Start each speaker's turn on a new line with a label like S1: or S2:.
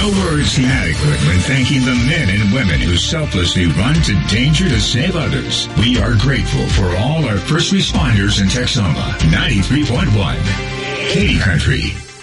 S1: No words adequate when thanking the men and women who selflessly run to danger to save others. We are grateful for all our first responders in Texoma. 93.1 Katy Country.